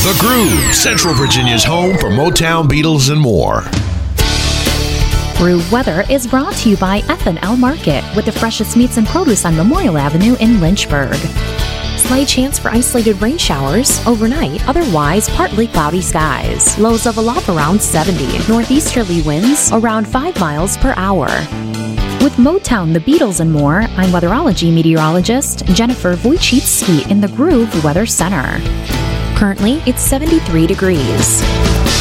The Groove, Central Virginia's home for Motown, Beatles, and more. Groove Weather is brought to you by F&L Market with the freshest meats and produce on Memorial Avenue in Lynchburg. Slight chance for isolated rain showers overnight, otherwise partly cloudy skies. Lows of around 70. Northeasterly winds around 5 miles per hour. With Motown, the Beatles, and more, I'm weatherology meteorologist Jennifer Wojcicki in the Groove Weather Center. Currently, it's 73 degrees.